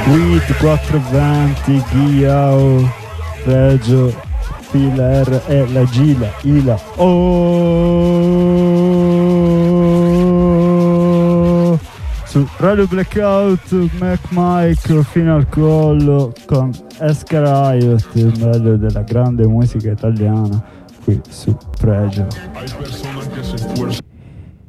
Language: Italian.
With 420, Ghiao, Reggio, Fila R e la Gila, Ila. Oh! Su Radio Blackout, Mac Mike fino al collo con Esca Riot, il meglio della grande musica italiana qui su Pregio. Hay personas que se esfuerzan